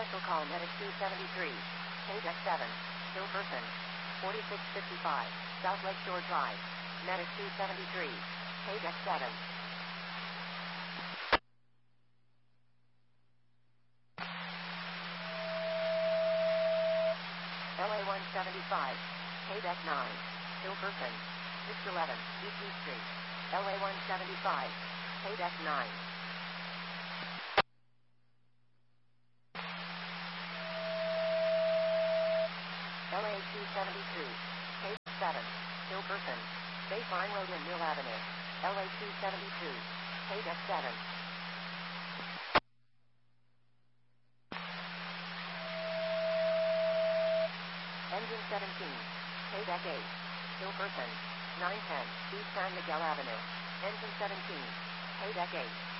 Special call Medic 273. K-Deck 7. Hilperson. 4655. South Lake Shore Drive. Medic 273. K-Deck 7. LA 175. K-Deck 9. Hilperson. 611. EP Street. LA 175. K-Deck 9. LA 272. K-Deck 7. Hilperson. Baseline Road in Mill Avenue. LA 272. K-Deck 7. Engine 17. K-Deck 8. Hilperson. 910. East San Miguel Avenue. Engine 17. K-Deck 8.